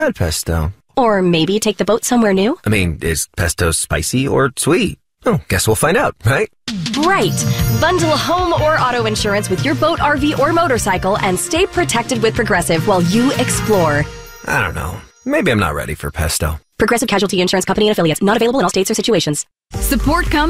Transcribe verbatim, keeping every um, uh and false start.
Add pesto. Or maybe take the boat somewhere new? I mean, is pesto spicy or sweet? Oh, guess we'll find out, right? Right. Bundle home or auto insurance with your boat, R V, or motorcycle and stay protected with Progressive while you explore. I don't know. Maybe I'm not ready for pesto. Progressive Casualty Insurance Company and Affiliates. Not available in all states or situations. Support comes